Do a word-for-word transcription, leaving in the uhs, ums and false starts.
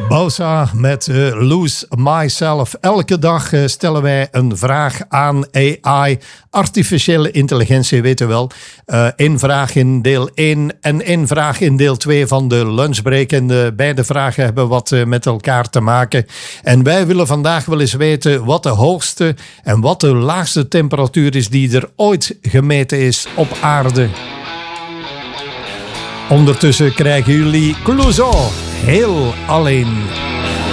Bousa met uh, Lose Myself. Elke dag uh, stellen wij een vraag aan A I, artificiële intelligentie, weet u wel. Eén uh, vraag in deel één en één vraag in deel twee van de lunchbreak. En de beide vragen hebben wat uh, met elkaar te maken. En wij willen vandaag wel eens weten wat de hoogste en wat de laagste temperatuur is die er ooit gemeten is op aarde. Ondertussen krijgen jullie Clouseau heel alleen.